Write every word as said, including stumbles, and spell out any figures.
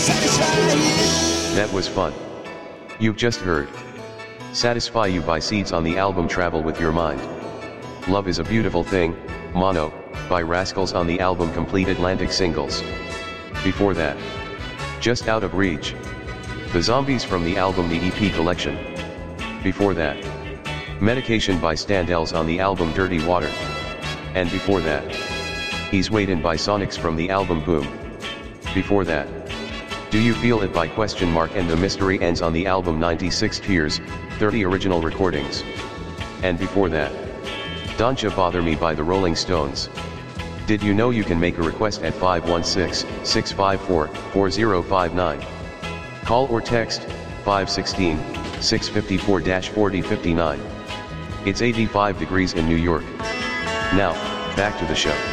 That was fun. You've just heard Satisfy You by Seeds on the album Travel With Your Mind. Love Is a Beautiful Thing, Mono, by Rascals on the album Complete Atlantic Singles. Before that, Just Out of Reach, The Zombies from the album The E P Collection. Before that, Medication by Standells on the album Dirty Water. And before that, He's Waitin' by Sonics from the album Boom. Before that, Do You Feel It by Question Mark and The Mystery Ends on the album ninety-six Tears, thirty original recordings. And before that, Don't Ya Bother Me by the Rolling Stones. Did you know you can make a request at five one six, six five four, four zero five nine? Call or text five one six, six five four, four zero five nine. It's eighty-five degrees in New York. Now, back to the show.